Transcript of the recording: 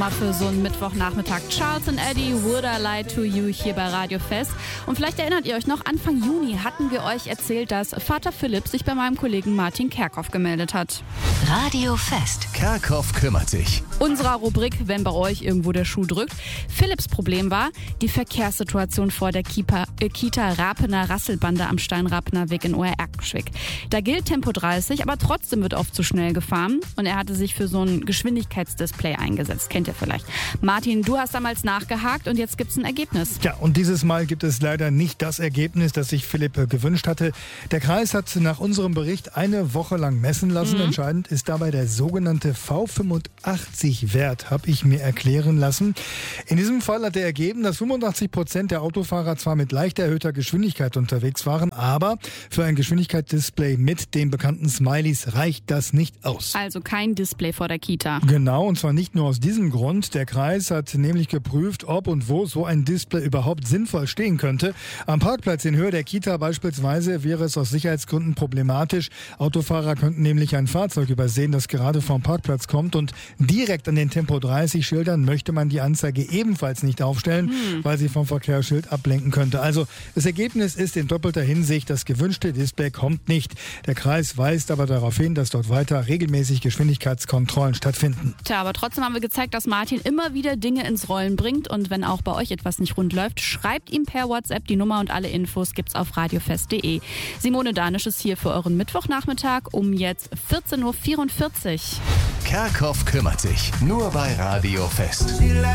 Mal für so einen Mittwochnachmittag. Charles and Eddie, Would I Lie to You hier bei Radio Fest. Und vielleicht erinnert ihr euch noch, Anfang Juni hatten wir euch erzählt, dass Vater Philipp sich bei meinem Kollegen Martin Kerkhoff gemeldet hat. Radio Fest. Kerkhoff kümmert sich. Unserer Rubrik, wenn bei euch irgendwo der Schuh drückt. Philipps Problem war die Verkehrssituation vor der Kita Rapener Rasselbande am Steinrapener Weg in Oer-Erkenschwick. Da gilt Tempo 30, aber trotzdem wird oft zu schnell gefahren. Und er hatte sich für so ein Geschwindigkeitsdisplay eingesetzt. Kennt ihr vielleicht. Martin, du hast damals nachgehakt und jetzt gibt es ein Ergebnis. Ja, und dieses Mal gibt es leider nicht das Ergebnis, das sich Philipp gewünscht hatte. Der Kreis hat nach unserem Bericht eine Woche lang messen lassen. Entscheidend ist dabei der sogenannte V85-Wert, habe ich mir erklären lassen. In diesem Fall hat er ergeben, dass 85% der Autofahrer zwar mit leicht erhöhter Geschwindigkeit unterwegs waren, aber für ein Geschwindigkeitsdisplay mit den bekannten Smileys reicht das nicht aus. Also kein Display vor der Kita. Genau, und zwar nicht nur aus diesem Grund. Der Kreis hat nämlich geprüft, ob und wo so ein Display überhaupt sinnvoll stehen könnte. Am Parkplatz in Höhe der Kita beispielsweise wäre es aus Sicherheitsgründen problematisch. Autofahrer könnten nämlich ein Fahrzeug übersehen, das gerade vom Parkplatz kommt, und direkt an den Tempo 30 Schildern möchte man die Anzeige ebenfalls nicht aufstellen, weil sie vom Verkehrsschild ablenken könnte. Also das Ergebnis ist in doppelter Hinsicht, das gewünschte Display kommt nicht. Der Kreis weist aber darauf hin, dass dort weiter regelmäßig Geschwindigkeitskontrollen stattfinden. Tja, aber trotzdem haben wir gezeigt, dass Martin immer wieder Dinge ins Rollen bringt, und wenn auch bei euch etwas nicht rund läuft, schreibt ihm per WhatsApp. Die Nummer und alle Infos gibt's auf radiofest.de. Simone Danisch ist hier für euren Mittwochnachmittag um jetzt 14.44 Uhr. Kerkhoff kümmert sich. Nur bei Radio Fest.